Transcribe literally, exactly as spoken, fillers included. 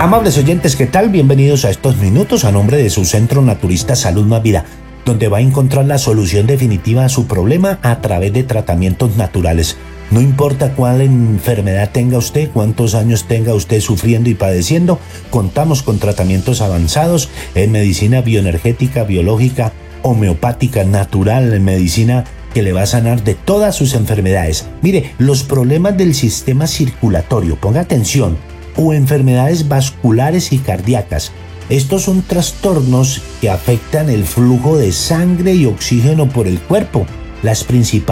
Amables oyentes, ¿qué tal? Bienvenidos a estos minutos a nombre de su Centro Naturista Salud Más Vida, donde va a encontrar la solución definitiva a su problema a través de tratamientos naturales. No importa cuál enfermedad tenga usted, cuántos años tenga usted sufriendo y padeciendo, contamos con tratamientos avanzados en medicina bioenergética, biológica, homeopática, natural, en medicina que le va a sanar de todas sus enfermedades. Mire, los problemas del sistema circulatorio, ponga atención, o enfermedades vasculares y cardíacas. Estos son trastornos que afectan el flujo de sangre y oxígeno por el cuerpo. Las principales